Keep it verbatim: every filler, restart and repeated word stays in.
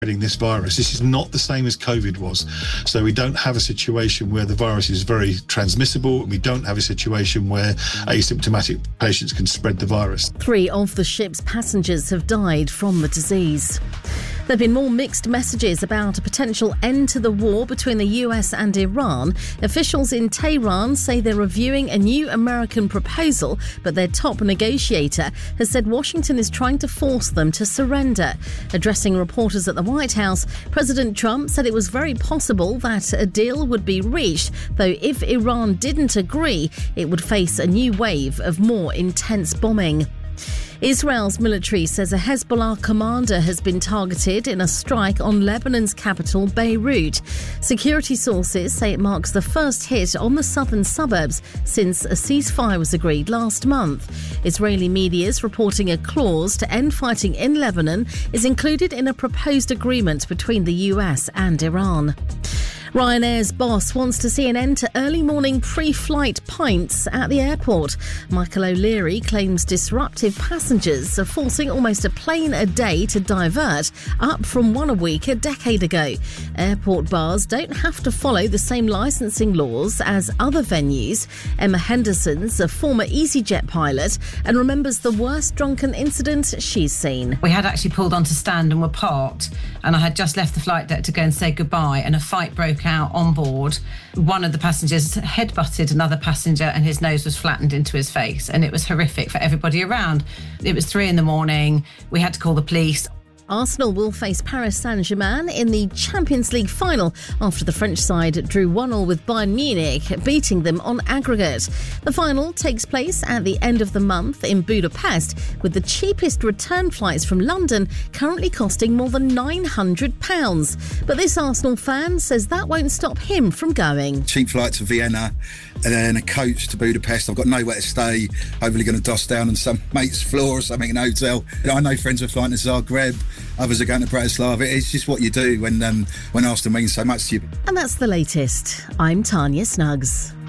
this virus. This is not the same as COVID was. So we don't have a situation where the virus is very transmissible, and we don't have a situation where asymptomatic patients can spread the virus. Three of the ship's passengers have died from the disease. There have been more mixed messages about a potential end to the war between the U S and Iran. Officials in Tehran say they're reviewing a new American proposal, but their top negotiator has said Washington is trying to force them to surrender. Addressing reporters at the White House, President Trump said it was very possible that a deal would be reached, though if Iran didn't agree, it would face a new wave of more intense bombing. Israel's military says a Hezbollah commander has been targeted in a strike on Lebanon's capital, Beirut. Security sources say it marks the first hit on the southern suburbs since a ceasefire was agreed last month. Israeli media is reporting a clause to end fighting in Lebanon is included in a proposed agreement between the U S and Iran. Ryanair's boss wants to see an end to early morning pre-flight pints at the airport. Michael O'Leary claims disruptive passengers are forcing almost a plane a day to divert, up from one a week a decade ago. Airport bars don't have to follow the same licensing laws as other venues. Emma Henderson's a former EasyJet pilot and remembers the worst drunken incident she's seen. We had actually pulled onto stand and were parked, and I had just left the flight deck to go and say goodbye, and a fight broke out on board. One of the passengers headbutted another passenger and his nose was flattened into his face, and it was horrific for everybody around. It was three in the morning. We had to call the police. Arsenal will face Paris Saint-Germain in the Champions League final after the French side drew one all with Bayern Munich, beating them on aggregate. The final takes place at the end of the month in Budapest, with the cheapest return flights from London currently costing more than nine hundred pounds. But this Arsenal fan says that won't stop him from going. Cheap flight to Vienna and then a coach to Budapest. I've got nowhere to stay. Hopefully going to doss down on some mate's floor or something in a hotel. I know friends are flying to Zagreb. Others are going to Bratislava. It's just what you do when um, when Arsenal means so much to you. And that's the latest. I'm Tanya Snuggs.